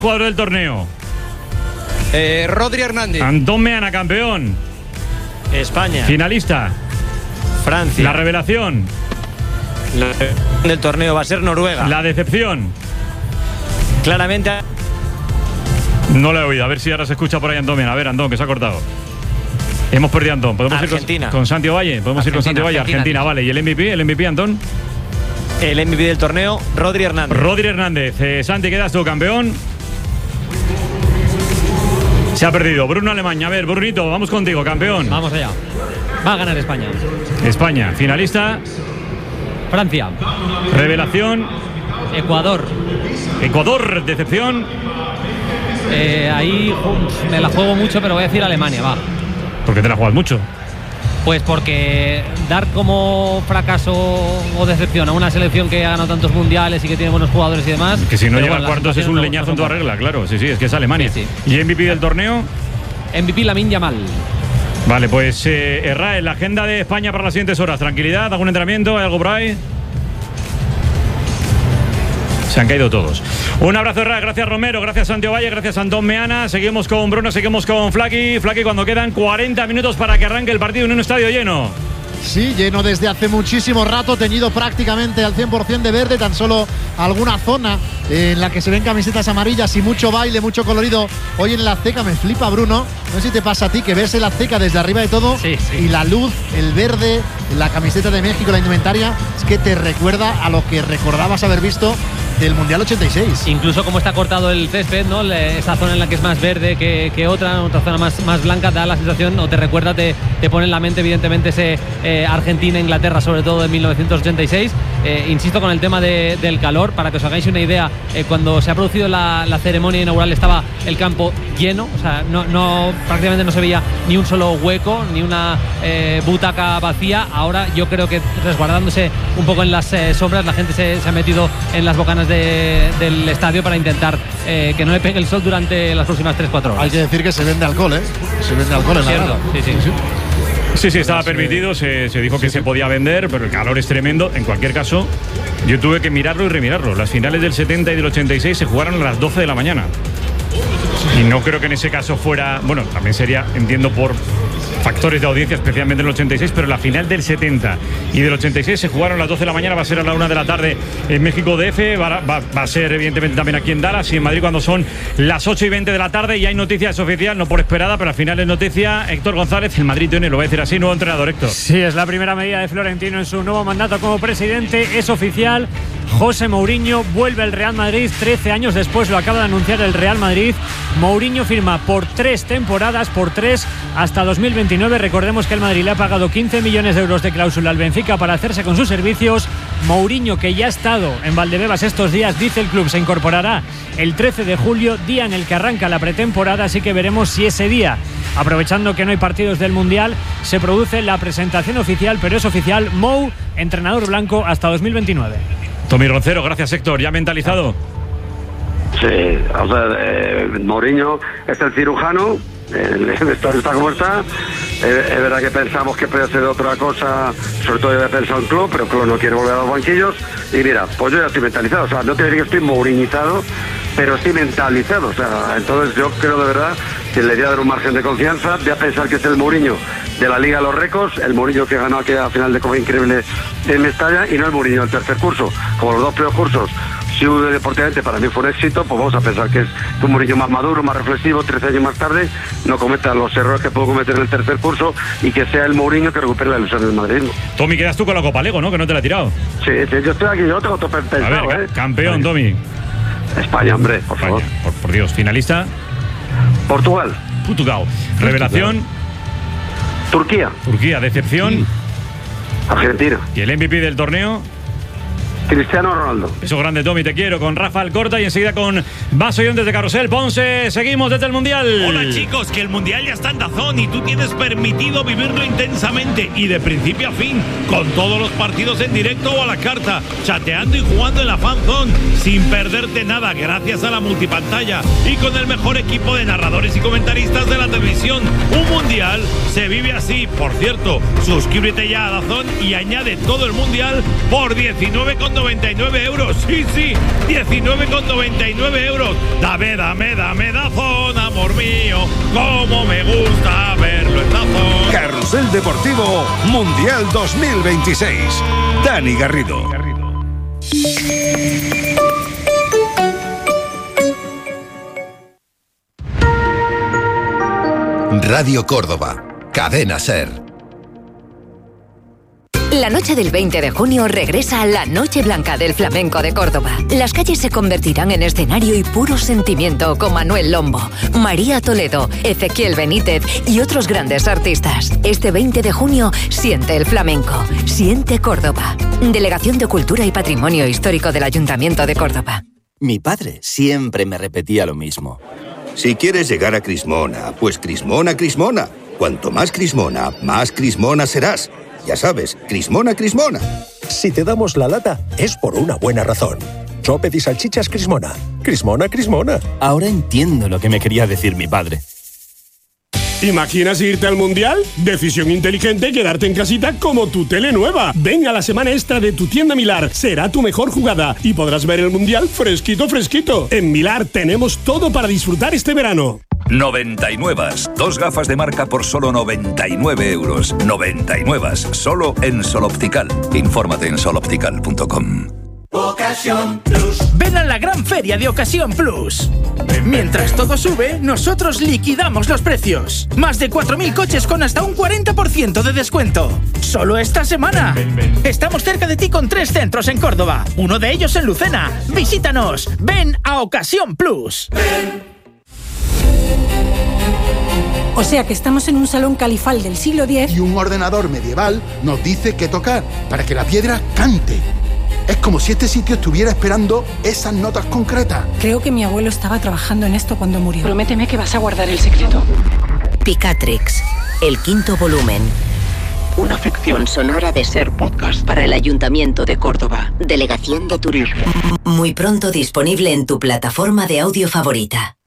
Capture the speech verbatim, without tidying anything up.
Jugador del torneo. Eh, Rodri Hernández. Antón Meana, campeón. España. Finalista. Francia. La revelación. La revelación del torneo va a ser Noruega. La decepción. Claramente. No la he oído. A ver si ahora se escucha por ahí Antón Meana. A ver, Antón, que se ha cortado. Hemos perdido a Antón. ¿Podemos Argentina. ir con, con Santiago Valle? ¿Podemos Argentina, ir con Santiago Valle? Argentina, Argentina, vale. ¿Y el M V P? ¿El M V P, Antón? El M V P del torneo, Rodri Hernández. Rodri Hernández. Eh, Santi, quedas tú, campeón. Se ha perdido. Bruno Alemania. A ver, Brunito, vamos contigo, campeón. Vamos allá. Va a ganar España. España. Finalista. Francia. Revelación. Ecuador. Ecuador. Decepción. Eh, ahí uf, me la juego mucho, pero voy a decir Alemania, va. ¿Por qué te la juegas mucho? Pues porque dar como fracaso o decepción a una selección que ha ganado tantos mundiales y que tiene buenos jugadores y demás. Que si no pero llega a bueno, cuartos es un no, leñazo no en toda regla, claro. Sí, sí, es que es Alemania. Sí, sí. ¿Y M V P del torneo? M V P Lamine Yamal. Vale, pues eh, Errae, la agenda de España para las siguientes horas. Tranquilidad, algún entrenamiento, ¿hay algo por ahí? Se han caído todos. Un abrazo, Errae. Gracias, Romero. Gracias, Santiago Valle. Gracias, Antón Meana. Seguimos con Bruno, seguimos con Flaky. Flaky, cuando quedan cuarenta minutos para que arranque el partido en un estadio lleno. Sí, lleno desde hace muchísimo rato, teñido prácticamente al cien por cien de verde, tan solo alguna zona en la que se ven camisetas amarillas y mucho baile, mucho colorido. Hoy en el Azteca me flipa, Bruno. No sé si te pasa a ti que ves el Azteca desde arriba de todo, sí, sí. Y la luz, el verde, la camiseta de México, la indumentaria, es que te recuerda a lo que recordabas haber visto del Mundial ochenta y seis. Incluso como está cortado el césped, ¿no? Esa zona en la que es más verde que, que otra, otra zona más, más blanca, da la sensación, o te recuerda, te, te pone en la mente, evidentemente, ese eh, Argentina-Inglaterra, sobre todo de mil novecientos ochenta y seis. Eh, insisto con el tema de, del calor, para que os hagáis una idea, eh, cuando se ha producido la, la ceremonia inaugural estaba el campo lleno, o sea, no, no, prácticamente no se veía ni un solo hueco, ni una eh, butaca vacía. Ahora yo creo que resguardándose un poco en las eh, sombras, la gente se, se ha metido en las bocanas de, del estadio para intentar eh, que no le pegue el sol durante las próximas tres cuatro horas. Hay que decir que se vende alcohol, ¿eh? Se vende alcohol en la grada. Sí, sí, sí. Sí, sí, estaba permitido, se, se dijo que se podía vender, pero el calor es tremendo. En cualquier caso, yo tuve que mirarlo y remirarlo. Las finales del setenta y del ochenta y seis se jugaron a las doce de la mañana. Y no creo que en ese caso fuera... Bueno, también sería, entiendo, por factores de audiencia, especialmente en el ochenta y seis, pero la final del setenta y del ochenta y seis se jugaron a las doce de la mañana, va a ser a la una de la tarde en México D F, va, va, va a ser evidentemente también aquí en Dallas y en Madrid cuando son las ocho y veinte de la tarde, y hay noticias oficial, no por esperada, pero al final es noticia. Héctor González, el Madrid tiene, lo va a decir así, nuevo entrenador. Héctor. Sí, es la primera medida de Florentino en su nuevo mandato como presidente, es oficial. José Mourinho vuelve al Real Madrid trece años después, lo acaba de anunciar el Real Madrid. Mourinho firma por tres temporadas, por tres hasta dos mil veintinueve. Recordemos que el Madrid le ha pagado quince millones de euros de cláusula al Benfica para hacerse con sus servicios. Mourinho, que ya ha estado en Valdebebas estos días, dice el club, se incorporará el trece de julio, día en el que arranca la pretemporada, así que veremos si ese día, aprovechando que no hay partidos del Mundial, se produce la presentación oficial, pero es oficial, Mou, entrenador blanco hasta dos mil veintinueve. Tommy Roncero, gracias Héctor, ¿ya mentalizado? Sí, o sea, eh, Mourinho es el cirujano, el vestuario está como está. Eh, es verdad que pensamos que puede ser otra cosa, sobre todo debe pensar un club, pero el club no quiere volver a los banquillos. Y mira, pues yo ya estoy mentalizado, o sea, no te diré que estoy mourinizado, pero estoy mentalizado, o sea, entonces yo creo de verdad que le voy a dar un margen de confianza, voy a pensar que es el Mourinho de la Liga de los Récords, el Mourinho que ganó aquella final de Copa Increíble en Mestalla, y no el Mourinho del tercer curso. Como los dos primeros cursos, si hubo deportivamente para mí fue un éxito, pues vamos a pensar que es un Mourinho más maduro, más reflexivo, trece años más tarde, no cometa los errores que pudo cometer en el tercer curso, y que sea el Mourinho que recupere la ilusión del madridismo. Tommy, quedas tú con la Copa Lego, ¿no? Que no te la ha tirado. Sí, sí, yo estoy aquí, yo tengo todo pensado. A ver, ¿eh? Campeón, Tommy. España, hombre, por España, favor. Por, por Dios, finalista. Portugal. Portugal. Revelación. Turquía. Turquía, decepción. Argentina. ¿Y el M V P del torneo? Cristiano Ronaldo. Eso grande, Tommy, te quiero. Con Rafa Alcorta y enseguida con Vaso y Ondes de Carrusel. Ponce, seguimos desde el Mundial. Hola chicos, que el Mundial ya está en DAZN y tú tienes permitido vivirlo intensamente y de principio a fin, con todos los partidos en directo o a la carta, chateando y jugando en la Fan Zone, sin perderte nada gracias a la multipantalla y con el mejor equipo de narradores y comentaristas de la televisión. Un Mundial se vive así. Por cierto, suscríbete ya a DAZN y añade todo el Mundial por diecinueve con con noventa y nueve euros. Sí, sí, diecinueve con noventa y nueve euros. Dame, dame, dame Dazón, amor mío, como me gusta verlo en Dazón. Carrusel Deportivo Mundial dos mil veintiséis. Dani Garrido. Radio Córdoba, Cadena SER. La noche del veinte de junio regresa a la Noche Blanca del Flamenco de Córdoba. Las calles se convertirán en escenario y puro sentimiento con Manuel Lombo, María Toledo, Ezequiel Benítez y otros grandes artistas. Este veinte de junio siente el flamenco, siente Córdoba. Delegación de Cultura y Patrimonio Histórico del Ayuntamiento de Córdoba. Mi padre siempre me repetía lo mismo. Si quieres llegar a Crismona, pues Crismona, Crismona. Cuanto más Crismona, más Crismona serás. Ya sabes, Crismona, Crismona. Si te damos la lata, es por una buena razón. Soped y salchichas Crismona. Crismona, Crismona. Ahora entiendo lo que me quería decir mi padre. ¿Imaginas irte al Mundial? Decisión inteligente y quedarte en casita como tu tele nueva. Ven a la semana extra de tu tienda Milar. Será tu mejor jugada y podrás ver el Mundial fresquito, fresquito. En Milar tenemos todo para disfrutar este verano. noventa y nueve. Dos gafas de marca por solo noventa y nueve euros. noventa y nueve. Solo en Sol Optical. Infórmate en sol optical punto com. Ocasión Plus. Ven a la gran feria de Ocasión Plus. Mientras todo sube, nosotros liquidamos los precios. Más de cuatro mil coches con hasta un cuarenta por ciento de descuento. Solo esta semana. Ven, ven, ven. Estamos cerca de ti con tres centros en Córdoba. Uno de ellos en Lucena. Visítanos. Ven a Ocasión Plus. Ven. O sea que estamos en un salón califal del siglo diez. Y un ordenador medieval nos dice qué tocar para que la piedra cante. Es como si este sitio estuviera esperando esas notas concretas. Creo que mi abuelo estaba trabajando en esto cuando murió. Prométeme que vas a guardar el secreto. Picatrix, el quinto volumen. Una ficción sonora de SER Podcast para el Ayuntamiento de Córdoba. Delegación de Turismo. Muy pronto disponible en tu plataforma de audio favorita.